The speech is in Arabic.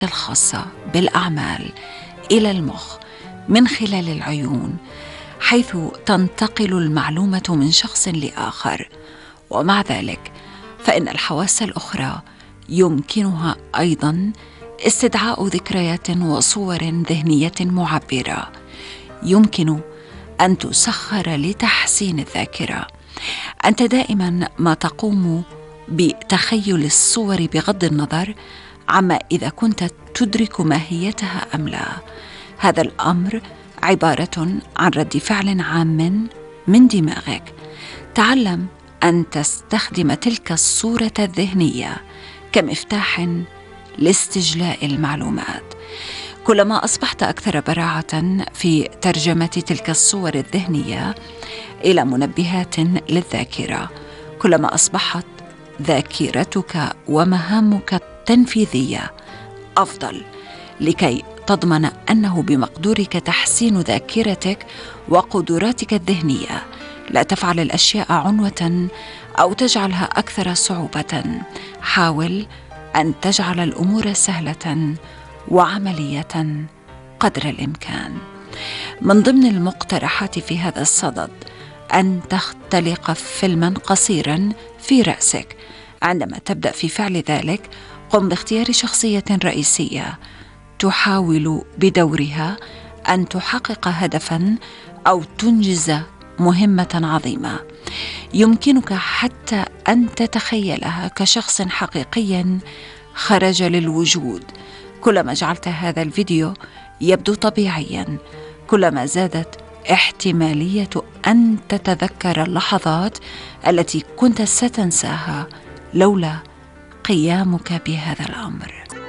الخاصة بالأعمال إلى المخ من خلال العيون، حيث تنتقل المعلومة من شخص لآخر. ومع ذلك فإن الحواس الأخرى يمكنها أيضاً استدعاء ذكريات وصور ذهنية معبرة يمكن أن تسخر لتحسين الذاكرة. أنت دائماً ما تقوم بتخيل الصور بغض النظر عما إذا كنت تدرك ماهيتها أم لا. هذا الأمر عبارة عن رد فعل عام من دماغك. تعلم أن تستخدم تلك الصورة الذهنية كمفتاح لاستجلاء المعلومات. كلما أصبحت أكثر براعة في ترجمة تلك الصور الذهنية إلى منبهات للذاكرة، كلما أصبحت ذاكرتك ومهامك التنفيذية أفضل، لكي تضمن أنه بمقدورك تحسين ذاكرتك وقدراتك الذهنية. لا تفعل الأشياء عنوة أو تجعلها أكثر صعوبة. حاول أن تجعل الأمور سهلة وعملية قدر الإمكان. من ضمن المقترحات في هذا الصدد أن تختلق فيلما قصيرا في رأسك. عندما تبدأ في فعل ذلك، قم باختيار شخصية رئيسية تحاول بدورها أن تحقق هدفا أو تنجز مهمة عظيمة. يمكنك حتى أن تتخيلها كشخص حقيقي خرج للوجود. كلما جعلت هذا الفيديو يبدو طبيعيا، كلما زادت احتمالية أن تتذكر اللحظات التي كنت ستنساها لولا قيامك بهذا الأمر.